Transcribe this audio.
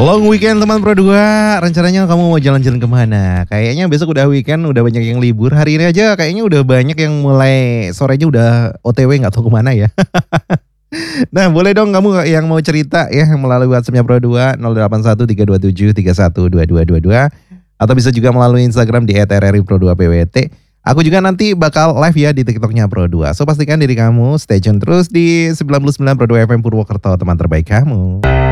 Long weekend teman Pro 2, rencananya kamu mau jalan-jalan kemana? Kayaknya besok udah weekend, udah banyak yang libur. Hari ini aja kayaknya udah banyak yang mulai sorenya udah OTW nggak tahu kemana ya. Nah boleh dong kamu yang mau cerita ya melalui WhatsAppnya Pro 2 081 327 312222 atau bisa juga melalui Instagram di @rripro2pwt. Aku juga nanti bakal live ya di TikToknya Pro 2. So pastikan diri kamu stay tune terus di 99 Pro 2 FM Purwokerto, teman terbaik kamu.